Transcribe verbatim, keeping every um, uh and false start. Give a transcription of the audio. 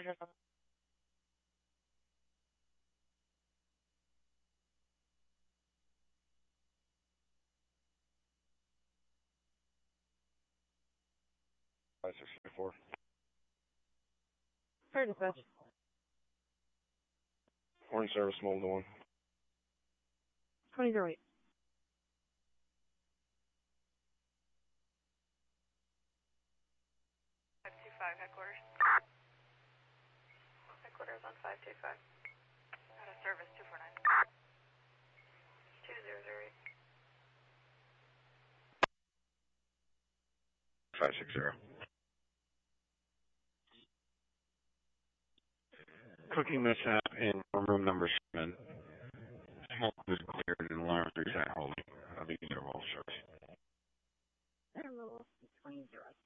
five six four. Fair dispatch. Morning service, mobile one. twenty zero eight. five two five, headquarters. Headquarters on five two five. Out of service, two four nine. two zero zero eight. five six zero. Cooking mishap in room number seven. Smoke was cleared and alarms reset holding. I'll be there all service. Hello, twenty zero.